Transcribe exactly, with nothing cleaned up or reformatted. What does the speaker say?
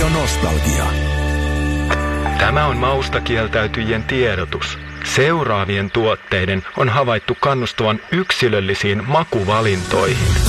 Radio Nostalgia. Tämä on mausta kieltäytyjien tiedotus. Seuraavien tuotteiden on havaittu kannustavan yksilöllisiin makuvalintoihin.